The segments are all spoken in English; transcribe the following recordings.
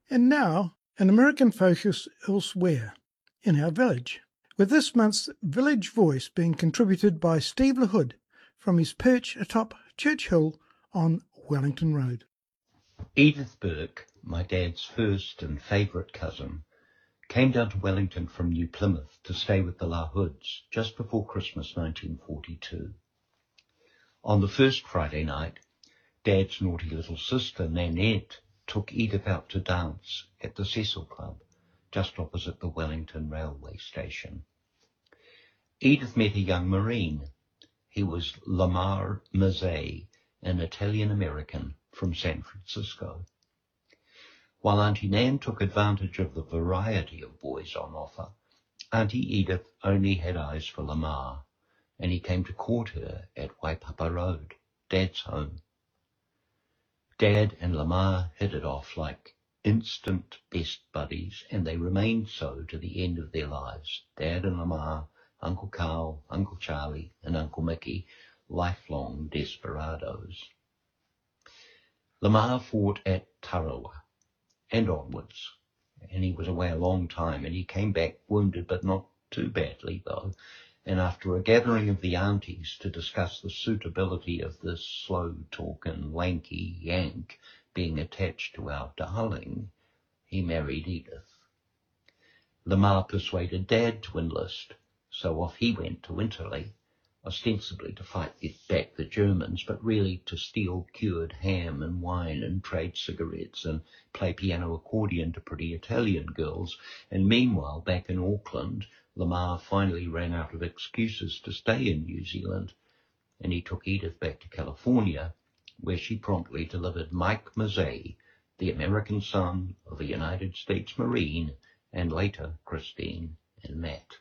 And now, an American focus elsewhere, in our village, with this month's Village Voice being contributed by Steve LaHood from his perch atop Church Hill on Wellington Road. Edith Burke, my dad's first and favourite cousin, came down to Wellington from New Plymouth to stay with the LaHoods just before Christmas 1942. On the first Friday night, Dad's naughty little sister, Nanette, took Edith out to dance at the Cecil Club, just opposite the Wellington railway station. Edith met a young Marine. He was Lamar Mazzei, an Italian-American from San Francisco. While Auntie Nan took advantage of the variety of boys on offer, Auntie Edith only had eyes for Lamar, and he came to court her at Waipapa Road, Dad's home. Dad and Lamar hit it off like instant best buddies, and they remained so to the end of their lives. Dad and Lamar, Uncle Carl, Uncle Charlie, and Uncle Mickey, lifelong desperados. Lamar fought at Tarawa and onwards, and he was away a long time, and he came back wounded, but not too badly though. And after a gathering of the aunties to discuss the suitability of this slow-talking, lanky Yank being attached to our darling, he married Edith. Lamar persuaded Dad to enlist, so off he went to Interley, ostensibly to fight back the Germans, but really to steal cured ham and wine and trade cigarettes and play piano accordion to pretty Italian girls. And meanwhile, back in Auckland, Lamar finally ran out of excuses to stay in New Zealand, and he took Edith back to California, where she promptly delivered Mike Mazzei, the American son of a United States Marine, and later Christine and Matt.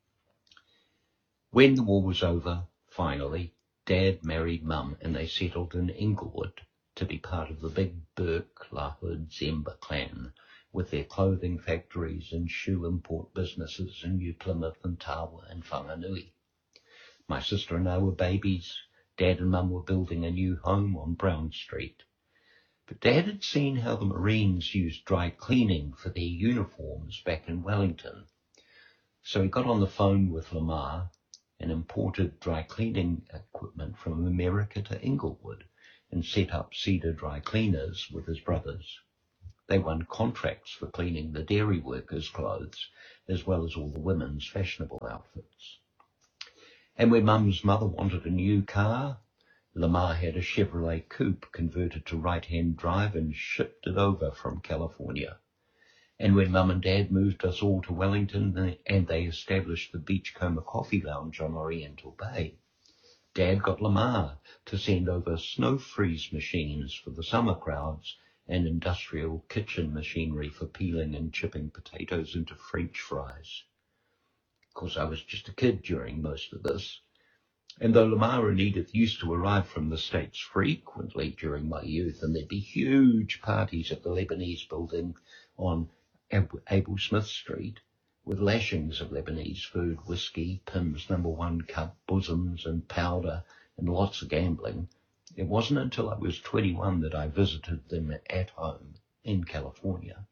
When the war was over, finally, Dad married Mum, and they settled in Inglewood to be part of the big Burke LaHood Zemba clan, with their clothing factories and shoe import businesses in New Plymouth and Tawa and Whanganui. My sister and I were babies. Dad and Mum were building a new home on Brown Street. But Dad had seen how the Marines used dry cleaning for their uniforms back in Wellington. So he got on the phone with Lamar and imported dry cleaning equipment from America to Inglewood and set up Cedar Dry Cleaners with his brothers. They won contracts for cleaning the dairy workers' clothes, as well as all the women's fashionable outfits. And when Mum's mother wanted a new car, Lamar had a Chevrolet Coupe converted to right-hand drive and shipped it over from California. And when Mum and Dad moved us all to Wellington and they established the Beachcomber Coffee Lounge on Oriental Bay, Dad got Lamar to send over snow freeze machines for the summer crowds and industrial kitchen machinery for peeling and chipping potatoes into French fries. Of course, I was just a kid during most of this, and though Lamar and Edith used to arrive from the States frequently during my youth, and there'd be huge parties at the Lebanese building on Abel Smith Street, with lashings of Lebanese food, whiskey, Pim's #1 cup, bosoms and powder, and lots of gambling, it wasn't until I was 21 that I visited them at home in California.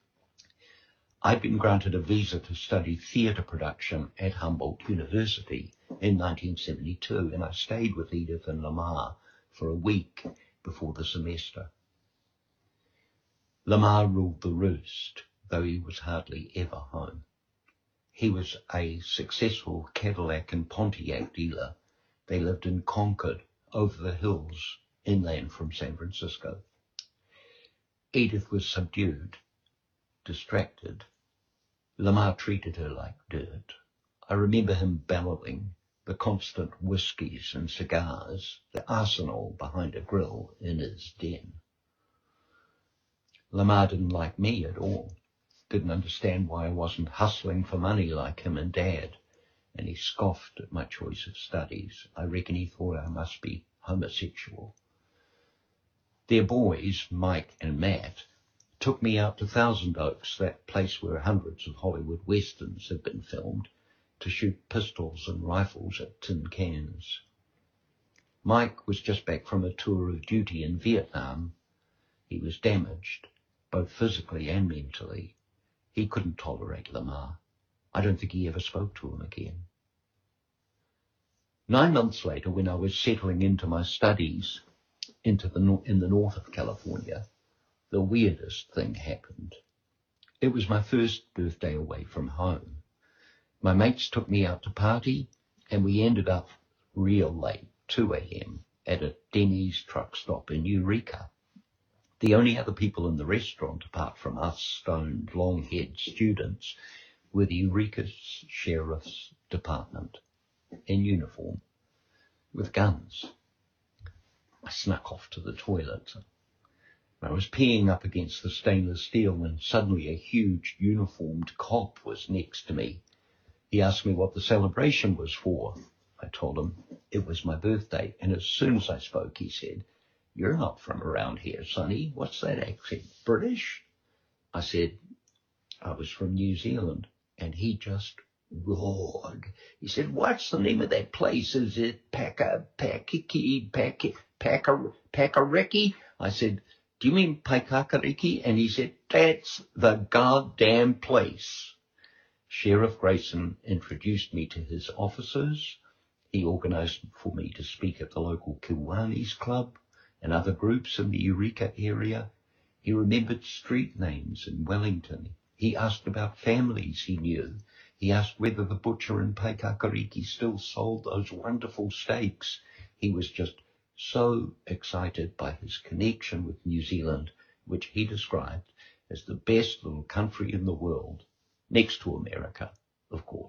I'd been granted a visa to study theatre production at Humboldt University in 1972, and I stayed with Edith and Lamar for a week before the semester. Lamar ruled the roost, though he was hardly ever home. He was a successful Cadillac and Pontiac dealer. They lived in Concord, over the hills, inland from San Francisco. Edith was subdued, distracted. Lamar treated her like dirt. I remember him bellowing, the constant whiskies and cigars, the arsenal behind a grill in his den. Lamar didn't like me at all, didn't understand why I wasn't hustling for money like him and Dad, and he scoffed at my choice of studies. I reckon he thought I must be homosexual. Their boys, Mike and Matt, took me out to Thousand Oaks, that place where hundreds of Hollywood westerns had been filmed, to shoot pistols and rifles at tin cans. Mike was just back from a tour of duty in Vietnam. He was damaged, both physically and mentally. He couldn't tolerate Lamar. I don't think he ever spoke to him again. 9 months later, when I was settling into my studies in the north of California, the weirdest thing happened. It was my first birthday away from home. My mates took me out to party, and we ended up real late, 2 a.m., at a Denny's truck stop in Eureka. The only other people in the restaurant, apart from us stoned, long-haired students, were the Eureka Sheriff's Department, in uniform, with guns. I snuck off to the toilet. I was peeing up against the stainless steel when suddenly a huge uniformed cop was next to me. He asked me what the celebration was for. I told him it was my birthday, and as soon as I spoke, he said, "You're not from around here, sonny. What's that accent? British?" I said I was from New Zealand, and he just roared. He said, "What's the name of that place? Is it Pakariki?" I said, "Do you mean Paikakariki?" And he said, "That's the goddamn place." Sheriff Grayson introduced me to his officers. He organised for me to speak at the local Kiwanis Club and other groups in the Eureka area. He remembered street names in Wellington. He asked about families he knew. He asked whether the butcher in Paikakariki still sold those wonderful steaks. He was just so excited by his connection with New Zealand, which he described as the best little country in the world, next to America, of course.